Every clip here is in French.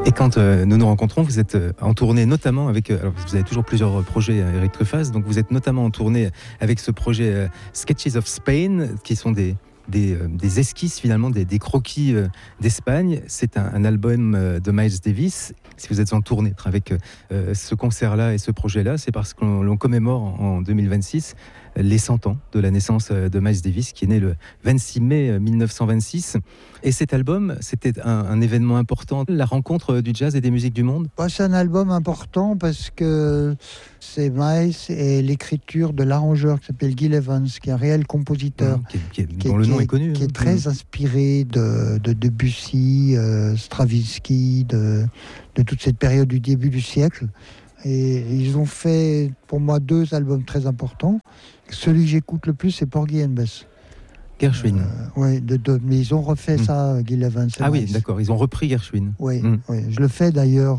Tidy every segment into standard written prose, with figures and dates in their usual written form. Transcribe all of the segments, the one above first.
Et quand nous nous rencontrons, vous êtes en tournée notamment avec... alors vous avez toujours plusieurs projets, Eric Truffaz, donc vous êtes notamment en tournée avec ce projet Sketches of Spain, qui sont des esquisses finalement, des croquis d'Espagne. C'est un album de Miles Davis. Si vous êtes en tournée avec ce concert-là et ce projet-là, c'est parce qu'on commémore en 2026 les 100 ans de la naissance de Miles Davis, qui est né le 26 mai 1926. Et cet album, c'était un événement important, la rencontre du jazz et des musiques du monde. C'est un album important parce que c'est Miles et l'écriture de l'arrangeur qui s'appelle Gil Evans, qui est un réel compositeur. Dont le nom est connu. Qui est très inspiré de Debussy, Stravinsky, de toute cette période du début du siècle. Et ils ont fait, pour moi, 2 albums très importants. Celui que j'écoute le plus, c'est Porgy and Bess. Gershwin. Oui, mais ils ont refait ça, Gil Evans. Oui, d'accord, ils ont repris Gershwin. Oui, je le fais d'ailleurs,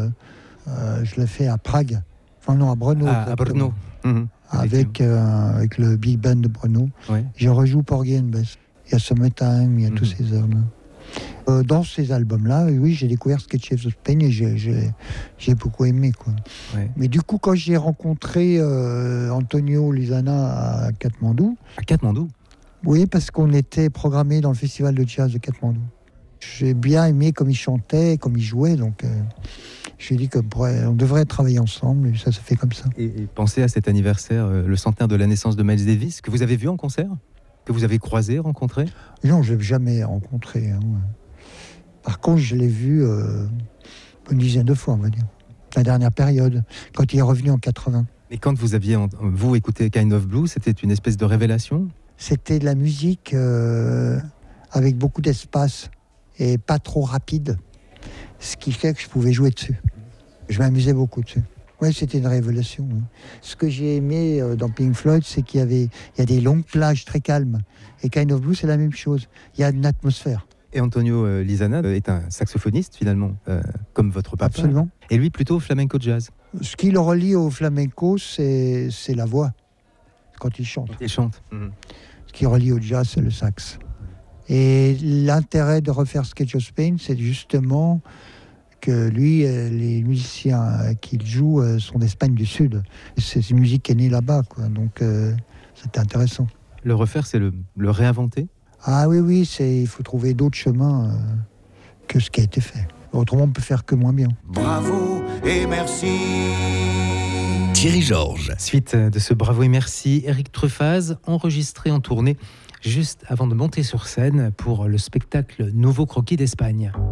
je le fais à Prague. Enfin non, à Brno. À Brno. Avec le Big Band de Brno. Ouais. Je rejoue Porgy and Bess. Il y a Summertime, il y a tous ces heures-là. Dans ces albums-là, oui, j'ai découvert Sketches of Spain et j'ai beaucoup aimé, quoi. Ouais. Mais du coup, quand j'ai rencontré Antonio Lizana à Katmandou... À Katmandou ? Oui, parce qu'on était programmé dans le festival de jazz de Katmandou. J'ai bien aimé comme il chantait, comme il jouait, donc j'ai dit qu'on devrait travailler ensemble, et ça se fait comme ça. Et pensez à cet anniversaire, le centenaire de la naissance de Miles Davis, que vous avez vu en concert ? Que vous avez croisé, rencontré ? Non, je ne l'ai jamais rencontré. Hein. Par contre, je l'ai vu une dizaine de fois, on va dire. La dernière période, quand il est revenu en 80. Et quand vous aviez, vous, écouté Kind of Blue, c'était une espèce de révélation ? C'était de la musique avec beaucoup d'espace et pas trop rapide, ce qui fait que je pouvais jouer dessus. Je m'amusais beaucoup dessus. Oui, c'était une révélation. Oui. Ce que j'ai aimé dans Pink Floyd, c'est qu'il y a des longues plages très calmes. Et Kind of Blue, c'est la même chose. Il y a une atmosphère. Et Antonio Lizana est un saxophoniste, finalement, comme votre papa. Absolument. Et lui, plutôt flamenco jazz. Ce qui le relie au flamenco, c'est la voix, quand il chante. Quand il chante. Ce qui relie au jazz, c'est le sax. Et l'intérêt de refaire Sketches of Spain, c'est justement que lui, les musiciens qu'il joue sont d'Espagne du Sud. C'est une musique qui est née là-bas, quoi. Donc c'était intéressant. Le refaire, c'est le réinventer ? Ah oui, il faut trouver d'autres chemins que ce qui a été fait. Autrement, on peut faire que moins bien. Bravo et merci. Thierry Georges. Suite de ce bravo et merci, Eric Truffaz, enregistré en tournée juste avant de monter sur scène pour le spectacle Nouveau Croquis d'Espagne.